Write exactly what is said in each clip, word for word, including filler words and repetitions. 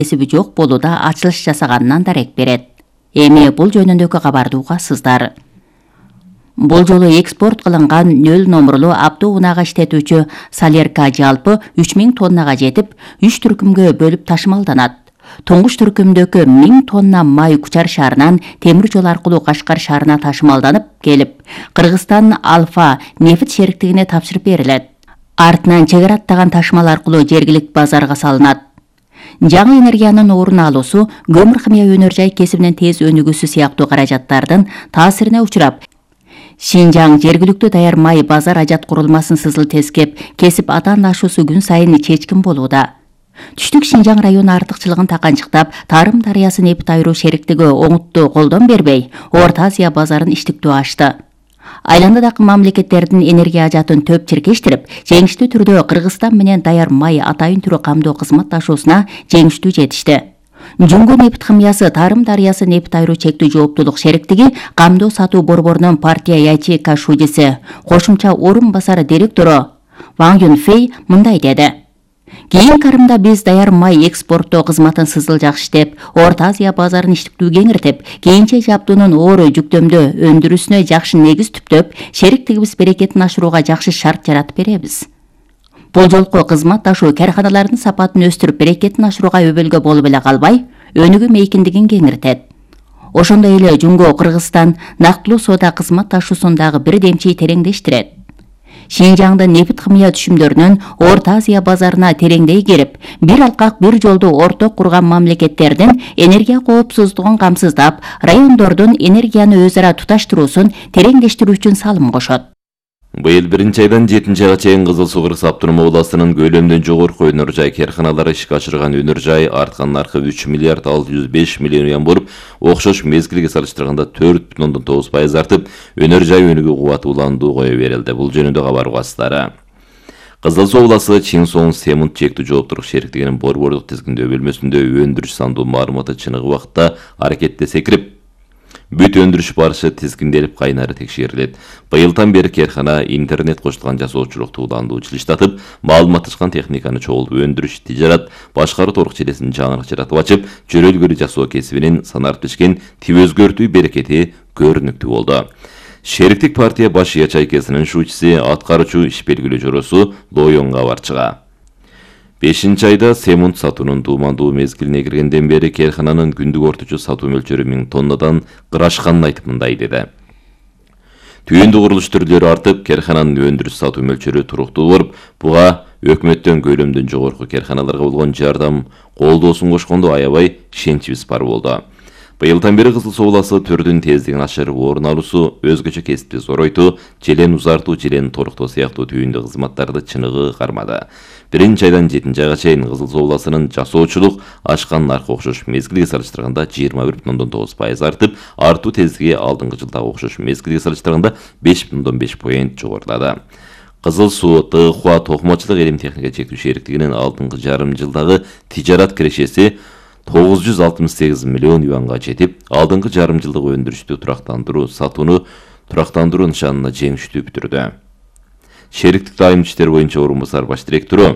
кесиби жок болууда ачылыш жасаганынан дарек берет. Эми бул жөнүндөгү кабарды угасыздар. Бул жолу экспорт кылынган нөл номерлуу автоунаага иштетүүчү Салерка жалпы үч миң тоннага жетип, үч түркүмгө бөлүп ташымалданат. Туңгуч түркүмдөгү миң тонна май Кучар шаарынан темир жол аркылуу Кашкар шаарына ташымалданып келип, Кыргызстан Альфа нефт шериктигине тапшырып берилет. Артынан чек ара аттаган ташымал аркылуу жергиликтүү базарга салынат. Жаңы энергиянын орун алуусу көмүр химия өнөр жай кесибинин тез өнүгүүсү сыяктуу каражаттардын таасирине учурап, Шинжаң жергиликтүү даяр май базар ажат курулмасын сызыл тескеп, кесип атаандашуусу күн сайын чечкин болууда. Түштүк Шинжаң району артыкчылыгын таканчыктап, Тарым дарыясы нефт айыруу шериктиги оңуттуу колдон бербей, Орто Азия базарын иштиктүү ачты. Айландадагы мамлекеттердин энергия ажатын төп чиркештирип, жеңиштүү түрдө Кыргызстан менен даяр май атайын түрү камдоо кызматташуусуна жеңиштүү жетишти. Жуңгу нефт химиясы Тарым дарыясы нефт айыруу чектүү жооптуулук шериктиги камдоо сатуу борборунун партия ячейка шудиси, кошумча орун басары директору Ван Юнфей мындай деди. Кийинки арымда биз даяр май экспорттоо кызматын сызыл жакшы иштеп, Орто Азия базарын иштиктүү кеңиртип, кийинче жабдуунун оор жүктөмдө өндүрүүсүнө жакшы негиз түптөп, шериктигибиз берекетин ашырууга жакшы шарт жаратып беребиз. Бул жолку кызматташуу карханалардын сапатын өстүрүп, берекетин ашырууга өбөлгө болуп эле калбай, өнүгүү мейкиндигин кеңиртет. Ошондой эле Жуңго Кыргызстан нактылуу соода кызматташуусундагы бир демчи тереңдештирет. Шинжаңда нефт химия түшүмдөрүнүн Орто Азия базарына тереңдей кирип, бир алкак бир жолду орток курган мамлекеттердин энергия коопсуздугун камсыздап, райондордун энергияны өз ара туташтыруусун тереңдештирүү үчүн салым кошот. Быйыл биринчи айдан жетинчи айга чейин Кызыл Суу Кыргыз Автономия областынын көлөмдөн жогорку өнөр жай карханалары ишке ашырган өнөр жай арткан наркы үч миллиард алты жүз беш миллион юан болуп, окшош мезгилге салыштырганда төрт бүтүн ондон тогуз пайыз артып, өнөр жай өнүгүү кубаты уланду кое берилди. Бул жөнүндө кабар угасыздары. Кызыл Суу областы Чинсон Семент чектүү жооптуулук шериктигинин борбордук тизгиндөө бөлмөсүндө өндүрүш сандуу маалыматы чыныгы убакытта аракетте секирип, бүт өндүрүш барышы тизгинделип кайнары текшерилет. Быйылдан бери кархана интернет кошулган жасоочулукту уландуу жылыштатып, маалыматташкан техниканы чогултуп өндүрүш, тижарат, башкаруу торк желесин жаңырык жаратып ачып, жөрөлгөлүү жасоо кесибинин санарып бишкен тип өзгөртүү берекети көрүнүктүү болду. Шериктик партия баш ячейкасынын шучуси, аткаруучу иш белгилүү жоросу Лоюн кабарчыга. бешинчи айда семент сатуунун дуумандуу мезгилине киргенден бери кархананын күндүк орточо сатуу мөлчөрү миң тоннадан кырашканын айтып мындай деди. Түйүндү курулуш түрлөрү артып, кархананын өндүрүш сатуу мөлчөрү туруктуу болуп, буга өкмөттөн көлөмдөн жогорку карханаларга болгон жардам колдоосун кошкондо аябай ишеничибиз бар болду. Быйылдан бери Кызыл Суу обласы төрдүн тездигин ашырып орун алуусу, өзгөчө кесипти зоройтуу, желен узартуу, желен торуктоо сыяктуу түйүндү кызматтарды чыныгы кармады. Биринчи айдан жетинчи айга чейин Кызыл Суу обласынын жасоочулук ашкан наркы окшош мезгилге салыштырганда жыйырма бир бүтүн ондон тогуз пайыз артып, артуу тездиги алдыңкы жылдагы окшош мезгилге салыштырганда беш бүтүн ондон беш поинт жогорулады. Кызыл Суу Т Х токмочулук элим техника чектүү шериктигинин алдыңкы жарым жылдагы тижарат кирешеси тогуз жүз алтымыш сегиз миллион юанга жетип, алдыңкы жарым жылдык өндүрүштү турактандыруу, сатууну турактандыруу нышанына жеңиштүү бүтүрдү. Шериктик дайым иштер боюнча орун басар баш директору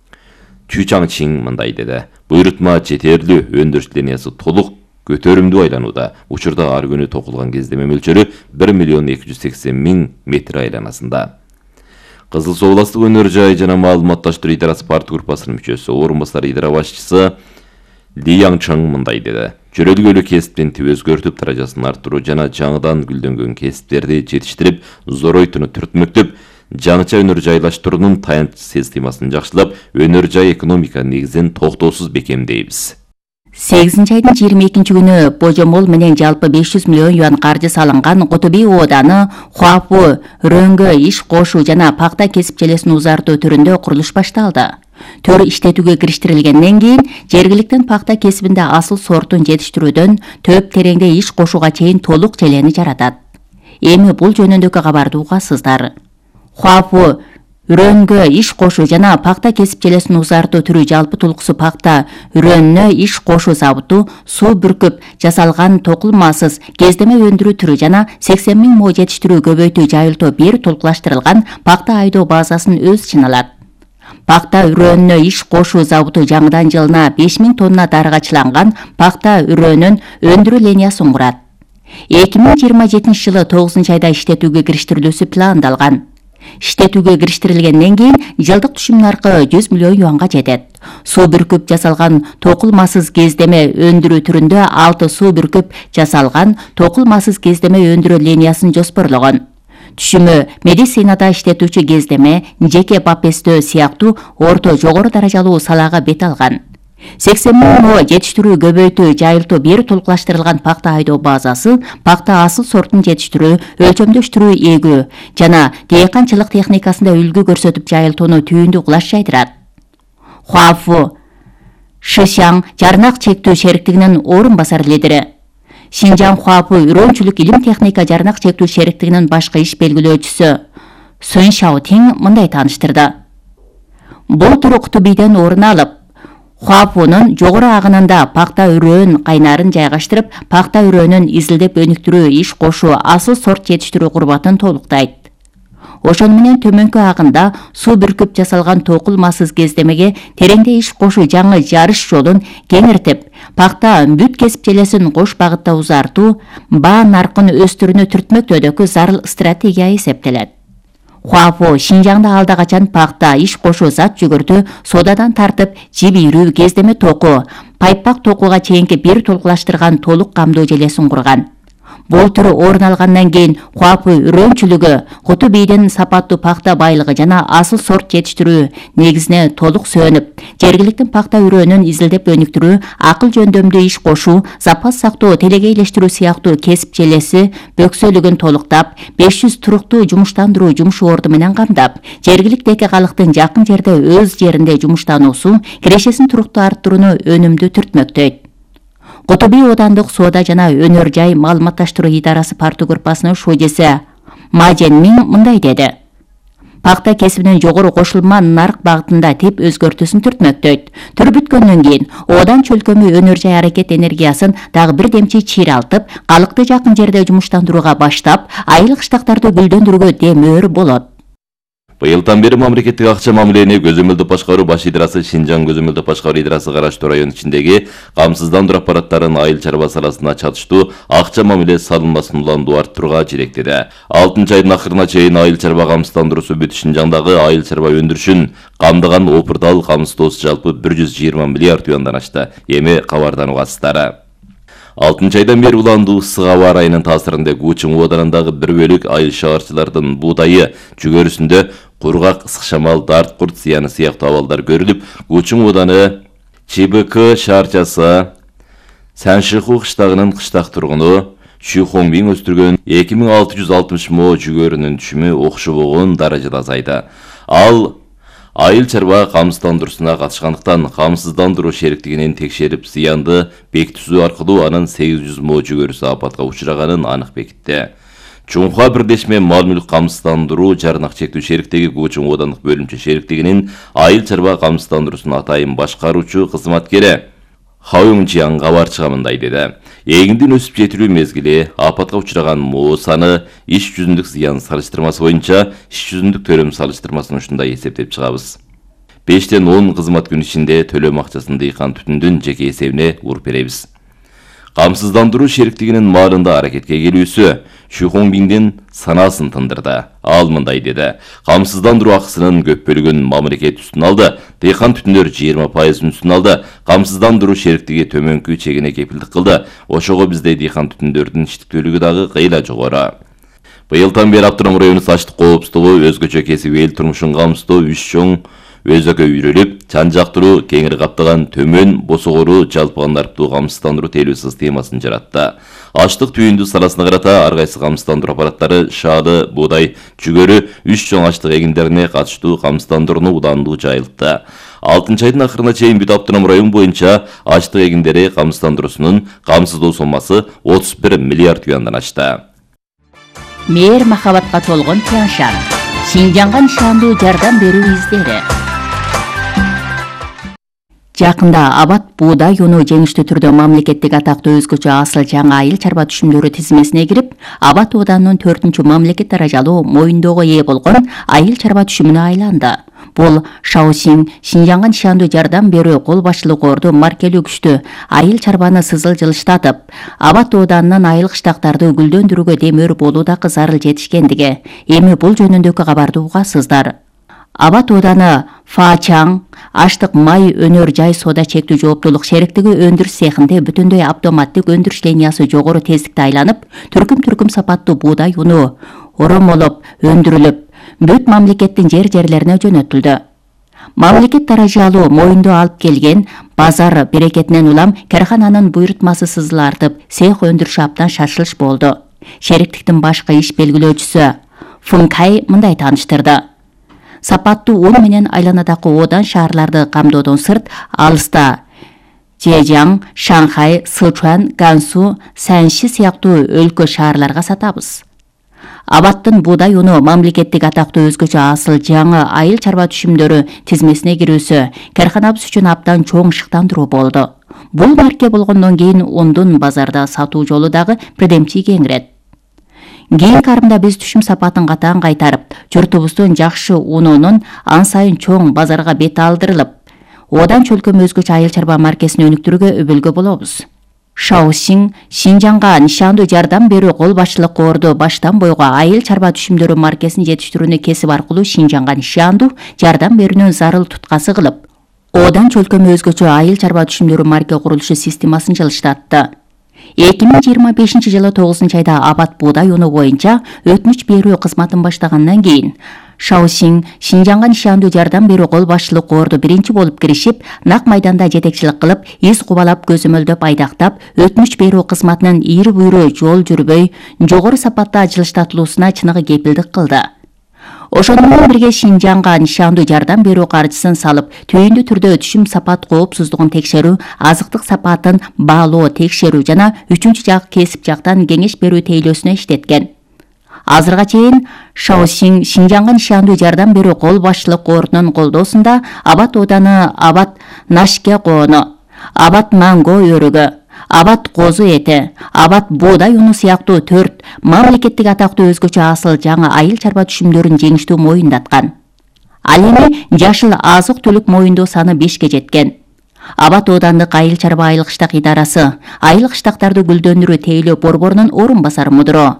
Чү Чаңчин мындай деди. Буйрутма жетерлүү, өндүрүш линиясы толук көтөрүмдүү айланууда. Учурда ар күнү токулган кездеме мөлчөрү бир миллион эки жүз сексен миң метр айланасында. Кызыл Суу областык өнөр жай жана маалыматташтыруу идарасы парт группасынын мүчөсү, орун басар идара башчысы Ли Яңчаң мындай деди. Жөрөлгөлүү кесиптин тип өзгөртүп, даражасын арттыруу жана жаңыдан гүлдөнгөн кесиптерди жетиштирип, зоройтууну түртмөктөп, жаңыча өнөр жайлаштыруунун таянч системасын жакшылап, өнөр жай экономика негизин токтоосуз бекемдейбиз. сегизинчи айдын жыйырма экинчи күнү божомол менен жалпы беш жүз миллион юан каржы салынган Котоби ооданы Хуапу, Рөнгө иш кошуу жана пакта кесип желесин узартуу түрүндө курулуш башталды. Төр иштетүүгө кириштирилгенден кийин жергиликтин пакта кесибинде асыл сортун жетиштирүүдөн төп тереңде иш кошууга чейин толук желени жаратат. Эми бул жөнүндөгү кабарды угасыздар. Хуапу, Рөнгө иш кошуу жана пакта кесип желесин узартуу түрү жалпы тулкусу пакта Рөннө иш кошуу заводу, суу бүркүп жасалган токулмасыз кездеме өндүрүү түрү жана сексен миң мо жетиштирүү көбөйтүү жайылтуу бир толукташтырылган пакта айдоо базасын өз ичине алат. пакта үрөөнүнө иш кошуу заводу жаңыдан жылына беш миң тонна дарыгачыланган пакта үрөөнүн өндүрүү линиясын курат. эки миң жыйырма жетинчи жылы тогузунчу айда иштетүүгө кириштирилүүсү пландалган. Иштетүүгө кириштирилгенден кийин жылдык түшүм наркы жүз миллион юанга жетет. Суу бүркүп жасалган токулмасыз кездеме өндүрүү түрүндө алты суу бүркүп жасалган токулмасыз кездеме өндүрүү линиясын жоспорлогон. Түшүмү медицинада иштетүүчү кездеме, жеке бапестөө сыяктуу орто жогору даражалуу салаага бет алган. сексен миң мо жетиштирүү көбөйтүү жайылтуу бир толукташтырылган пакта айдоо базасы, пакта асыл сортун жетиштирүү, өлчөмдөштүрүү эгүү жана дыйканчылык техникасында үлгү көрсөтүп жайылтууну түйүндүү кылаш жайдырат. Хуафу Шишяң жарнак чектүү шериктигинин орун басар лидери. Шинжаң Хуапу үрөөнчүлүк илим техника жарнак чектүү шериктигинин башкы иш белгилөөчүсү Сун Шаотин мындай тааныштырды. Бул тур Кутубийден орун алып, Хуапунун жогору агынында пакта үрөөн кайнарын жайгаштырып, пакта үрөөнүн изилдеп өнүктүрүү, иш кошуу, асыл сорт жетиштирүү курбатын толуктайт. Ошону менен төмөнкү агында суу бүркүп жасалган токулмасыз кездемеге тереңде иш кошуу жаңы жарыш жолун кеңиртип, пакта бүт кесип желесин кош багытта узартуу, баа наркын өстүрүүнү түртмөктөөдөгү зарыл стратегия эсептелет. Хуапу Шинжаңда алда качан пакта иш кошуу зат жүгүртүү, содадан тартып жибирүү, кездеме току, пайпак токуга чейинки бир толукташтырган толук камдоо желесин курган. Бул тур орун алгандан кийин Хуапу үрөөнчүлүгү Кутубийдин сапаттуу пакта байлыгы жана асыл сорт жетиштирүү негизине толук сөөнүп, жергиликтин пакта үрөөнүн изилдеп өнүктүрүү, акыл жөндөмдүү иш кошуу, запас сактоо, телегейлештирүү сыяктуу кесип желеси бөксөлүгүн толуктап, беш жүз туруктуу жумуштандыруу жумуш орду менен камдап, жергиликтеги калктын жакын жерде өз жеринде жумуштануусу, кирешесин туруктуу арттырууну өнүмдүү түртмөктөйт. Кутубий Оодандык соода жана өнөр жай маалыматташтыруу идарасы партогруппасынын шуудеси Ма Жэнмин мындай деди. Пакта кесибинин жогору кошулма нарк багытында тип өзгөртүүсүн түртмөктөйт. Түр бүткөндөн кийин Оодан чөлкөмү өнөр жай аракет энергиясын дагы бир демчи чыйралтып, калкты жакын жерде жумуштандырууга баштап, айыл кыштактарды гүлдөндүрүүгө демөөр болот. Быйылдан бери мамлекеттик акча мамилени көзөмөлдөп башкаруу баш идарасы Шинжаң көзөмөлдөп башкаруу идарасы караштуу район ичиндеги камсыздандыруу аппараттарын айыл чарба саласына чатыштуу акча мамиле салынмасын уландуу арттырууга желектеди. алтынчы айдын акырына чейин айыл чарба камсыздандыруусу бүт Шинжаңдагы айыл чарба өндүрүшүн камдыган опурдал камсыздоосу жалпы бир жүз жыйырма миллиард юандан ашты. Эми кабарданугасыздары. алтынчы айдан бери уландуу ысык аба ырайынын таасиринде Гучун ооданындагы бир бөлүк айыл шаарчылардын буудайы жүгөрүсүндө кургак, ысык шамал, дарт курт зыяны сыяктуу абалдар көрүлүп, Гучун ооданы ЧБК шаарчасы Сяншиху кыштагынын кыштак тургуну Чү Хоңбин өстүргөн эки миң алты жүз алтымыш мо жүгөрүнүн түшүмү окшобогон даражада азайды. Ал айыл чарба камсыздандыруусуна катышкандыктан камсыздандыруу шериктигинин текшерип зыянды бекитүүсү аркылуу анын сегиз жүз мо жүгөрүсү апатка учураганын анык бекитти. Чуңха бирлешме мал мүлк камсыздандыруу жарнак чектүү шериктиги Гучун оодандык бөлүмчө шериктигинин айыл чарба камсыздандыруусун атайын башкаруучу кызматкери Хаоюң Жиан кабарчыга мындай деди. Эгиндин өсүп жетилүү мезгили, апатка учураган мо саны, иш жүзүндүк зыян салыштырмасы боюнча иш жүзүндүк төлөм салыштырмасын ушундай эсептеп чыгабыз. бештен он кызмат күн ичинде төлөм акчасын дыйкан түтүндүн жеке эсебине уруп беребиз. Камсыздандыруу шериктигинин маалында аракетке келүүсү Чү Хоңбиндин санаасын тындырды. Ал мындай деди. Камсыздандыруу акысынын көп бөлүгүн мамлекет үстүнө алды. Дыйкан түтүндөр жыйырма пайызын үстүнө алды. Камсыздандыруу шериктиги төмөнкү чегине кепилдик кылды. Ошого бизде дыйкан түтүндөрдүн иштиктүүлүгү дагы кыйла жогору. Быйылдан бери Автоном району саштык коопсуздугу, өзгөчө кесип эл турмушун камсыздоо үч чоң өзөккө үйрөлүп, чан жактыруу, кеңири каптаган, төмөн, босогору, жалпыган нарптуу камсыздандыруу телүү системасын жаратты. Аштык түйүндүү саласына карата ар кайсы камсыздандыруу аппараттары шаалы, буудай, жүгөрү, үч чоң аштык эгиндерине катыштуу камсыздандырууну уландуу жайылтты. алтынчы айдын акырына чейин бүт Автоном район боюнча аштык эгиндери камсыздандыруусунун камсыздоо сомасы отуз бир миллиард юандан ашты. Мээр махабатка толгон Тяншан. Шинжаңга нышандуу жардам берүү издери. Жакында Абат буудай уну жеңиштүү түрдө мамлекеттик атактуу өзгөчө асыл жаңы айыл чарба түшүмдөрү тизмесине кирип, Абат ооданынын төртүнчү мамлекет даражалуу моюндоого ээ болгон айыл чарба түшүмүнө айланды. Бул Шаосиң Шинжаңга нишандуу жардам берүү кол башчылык орду маркелүү күчтүү айыл чарбаны сызыл жылыштатып, Абат Ооданынын айыл кыштактарды гүлдөндүрүүгө демөөр болуудагы зарыл жетишкендиги. Эми бул жөнүндөгү кабарды угасыздар. Абат Ооданы Фаачаң аштык май өнөр жай соода чектүү жооптуулук шериктиги өндүрүш цехинде бүтүндөй автоматтык өндүрүш линиясы жогору тездикте айланып, түркүм-түркүм сапаттуу буудай уну оромолоп өндүрүлүп, бүт мамлекеттин жер-жерлерине жөнөтүлдү. Мамлекет таражыалуу моюнду алып келген базар берекетинен улам кархананын буйрутмасы сызылартып, цех өндүрүшү абдан шашылыш болду. Шериктиктин башкы иш белгилөөчүсү Функай мындай тааныштырды. Сапаттуу он менен айланадагы Оодан шаарларды камдоодон сырт, алыста Жежаң, Шанхай, Сычуан, Гансу, Сянши сыяктуу өлкө шаарларга сатабыз. Абаттын буудай уну мамлекеттик атактуу өзгөчө асыл жаңы айыл чарба түшүмдөрү тизмесине кирүүсү карханабыз үчүн абдан чоң шыктандыруу болду. Бул марке болгондон кийин ундун базарда сатуу жолу дагы бирдемчи кеңирет. Кийинки арымда биз түшүм сапатын катаан кайтарып, журтубуздун жакшы унунун ан сайын чоң базарга бет алдырылып, Оодан чөлкөм өзгөчө айыл чарба маркесин өнүктүрүүгө өбөлгө болобуз. Шаосиң Шинжаңга нишандуу жардам берүү кол башчылык орду баштан бойго айыл чарба түшүмдөрү маркесин жетиштирүүнү кесип аркылуу Шинжаңга нишандуу жардам берүүнү зарыл туткасы кылып, Оодан чөлкөм өзгөчө айыл чарба түшүмдөрү марке курулушу системасын жылыштатты. эки миң жыйырма бешинчи жылы тогузунчу айда Абат буудай уну боюнча өтүнүч берүү кызматын баштагандан кийин Шаосиң Шинжаңга нишандуу жардам берүү кол башчылык орду биринчи болуп киришип, нак майданда жетекчилик кылып, из кубалап көзөмөлдөп айдактап, өтүнүч берүү кызматынын ийри буйру жол жүрбөй, жогору сапатта жылыштатылуусуна чыныгы кепилдик кылды. Ошону менен бирге Шинжаңга нишандуу жардам берүү каржысын салып, түйүндүү түрдө түшүм сапат коопсуздугун текшерүү, азыктык сапатын баалоо текшерүү жана үчүнчү жак кесип жактан кеңеш берүү тейлөөсүнө иштеткен. Азырга чейин Шаосиң Шинжаңга нишандуу жардам берүү кол башчылык ордунун колдоосунда Абат Ооданы Абат Нашке коону, Абат Манго өрүгү, Абат козу эти, Абат буудай уну сыяктуу төрт мамлекеттик атактуу өзгөчө асыл жаңы айыл чарба түшүмдөрүн жеңиштүү моюндаткан. Ал эми жашыл азык-түлүк моюндоо саны бешке жеткен. Абат Оодандык айыл чарба айыл кыштак идарасы, айыл кыштактарды гүлдөндүрүү тейлөө борборунун орун басар мудуру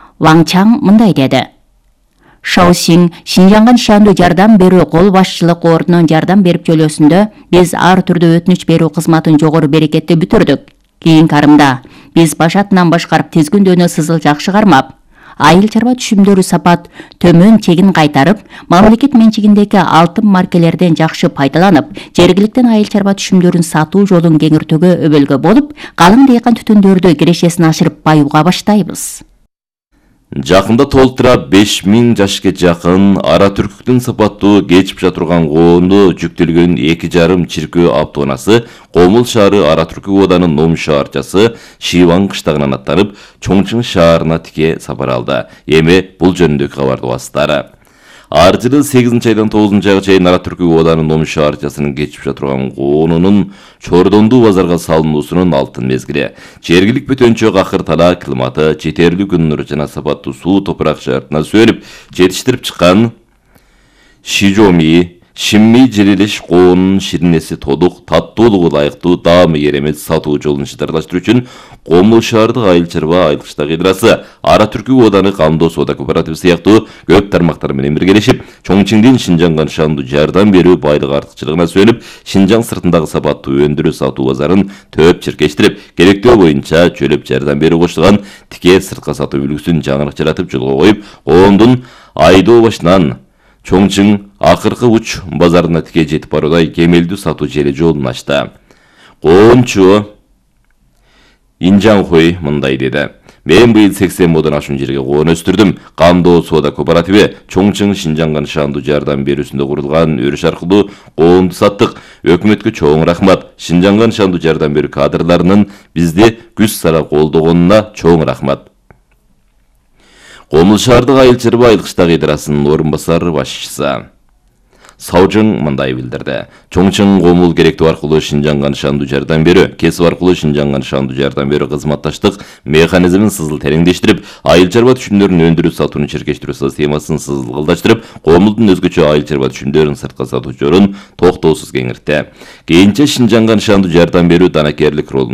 Ваңчаң мындай деди. Шаосиң Шинжаңга нишандуу жардам берүү кол башчылык ордунун жардам берип жөлөөсүндө биз ар түрдүү өтүнүч берүү кызматын жогору берекетти бүтүрдүк. Кийинки арымда биз башатынан башкарып тизгүндөнү сызыл жакшы кармап, айыл чарба түшүмдөрү сапат төмөн чегин кайтарып, мамлекет менчигиндеги алтын маркелерден жакшы пайдаланып, жергиликтен айыл чарба түшүмдөрүн сатуу жолун кеңиртүүгө өбөлгө болуп, калың дыйкан түтүндөрдү кирешесин ашырып баюуга баштайбыз. Жакында толтура беш миң жашка жакын ара түркүктүн сапаттуу кечип жатырган коомду жүктөлгөн эки жарым чиркөө автоунасы Комул шаары ара түркү Ооданын Ном шаарчасы Шиван кыштагынан аттанып, Чоңчың шаарына тике сапар алды. Эми бул жөнүндөгү кабарды угасыздар. Ар жылы сегизинчи айдан тогузунчу айга чейин ара түркү Ооданын Ном шаарчасынын кечип жатырган коонунун Чордондуу базарга салынуусунун алтын мезгили. Жергилик бөтөнчө акыр тала климаты, жетерлүү күн нуру жана сапаттуу суу топурак шартына сүйөнүп жетиштирип чыккан Шижоми Шимми жерелеш коонунун ширинеси тодук, таттуулугу ылайыктуу даамы керемет сатуу жолун жыдарлаштыруу үчүн Комул шаардык айыл чарба айыл кыштак идарасы ара түркү Ооданы камдоо соода кооперативи сыяктуу көп тармактар менен биргелешип, Чоңчиңдин Шинжаңга нишандуу жардам берүү байлык артыкчылыгына сүйөнүп, Шинжаң сыртындагы сапаттуу өндүрүү сатуу базарын төп чиркештирип, керектөө боюнча чөлөп жардам берүү коштуган тике сырткы сатуу үлгүсүн жаңырык жаратып жолго коюп, коомдун айдоо башынан Чоңчиң акыркы уч базарына тике жетип баруудай кемелдүү сатуу жери жолун ачты. Коончу Инжанхой мындай деди. Мен быйыл сексен модон ашуун жерге коон өстүрдүм. Камдоо соода кооперативи Чоңчиң Шинжаңга нишандуу жардам берүүсүндө курулган өрүш аркылуу коонду саттык. Өкмөткө чоң рахмат. Шинжаңга нишандуу жардам берүү кадрларынын бизди күз сара колдогонуна чоң рахмат. Комул шаардык айыл чарба айыл кыштак идарасынын орун басар башчысы Саужың мындай билдирди. Чоңчың комул керектүү аркылуу Шинжанга нышандуу жардам берүү, кесип аркылуу Шинжанга нышандуу жардам берүү кызматташтык механизмин сызыл тереңдештирип, айыл чарба түшүмдөрүн өндүрүү сатууну чиркештирүү системасын сызылдаштрып, комулдун өзгөчө айыл чарба түшүмдөрүн сыртка сатуу жолун токтоосуз кеңиртти. Кийинче Шинжанга нышандуу жардам берүү данакерлик ролун